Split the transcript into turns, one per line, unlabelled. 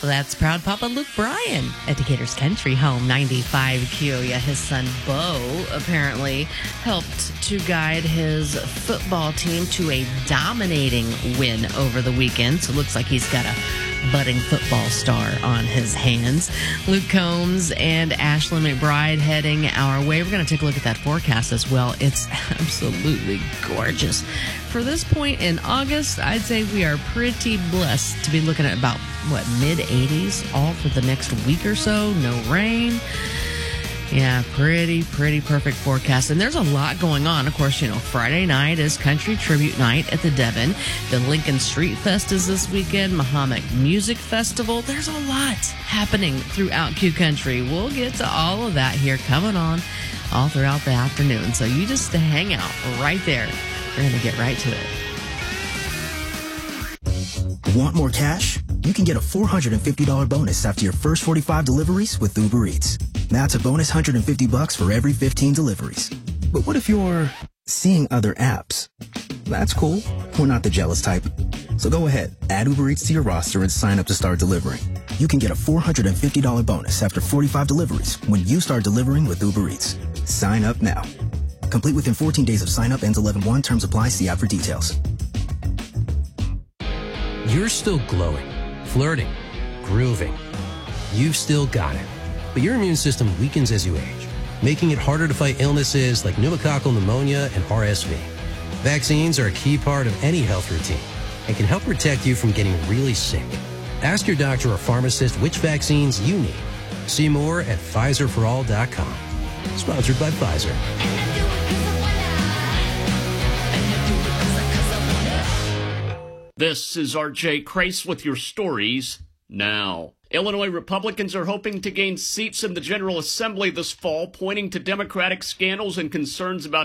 That's proud Papa Luke Bryan at Decatur's Country Home 95 Keoya. His son Bo apparently helped to guide his football team to a dominating win over the weekend. So it looks like he's got a budding football star on his hands. Luke Combs and Ashley McBride heading our way. We're going to take a look at that forecast as well. It's absolutely gorgeous. For this point in August, I'd say we are pretty blessed to be looking at about, mid-80s all for the next week or so. No rain. Yeah, pretty perfect forecast. And there's a lot going on. Of course, Friday night is Country Tribute Night at the Devon. The Lincoln Street Fest is this weekend. Mahomet Music Festival. There's a lot happening throughout Q Country. We'll get to all of that here coming on all throughout the afternoon. So you just hang out right there. We're going to get right to it.
Want more cash? You can get a $450 bonus after your first 45 deliveries with Uber Eats. That's a bonus $150 for every 15 deliveries. But what if you're seeing other apps? That's cool. We're not the jealous type. So go ahead, add Uber Eats to your roster and sign up to start delivering. You can get a $450 bonus after 45 deliveries when you start delivering with Uber Eats. Sign up now. Complete within 14 days of sign up. Ends 11/1. Terms apply. See app for details.
You're still glowing, flirting, grooving. You've still got it. But your immune system weakens as you age, making it harder to fight illnesses like pneumococcal pneumonia and RSV. Vaccines are a key part of any health routine and can help protect you from getting really sick. Ask your doctor or pharmacist which vaccines you need. See more at PfizerForAll.com. Sponsored by Pfizer.
This is R.J. Crace with your stories now. Illinois Republicans are hoping to gain seats in the General Assembly this fall, pointing to Democratic scandals and concerns about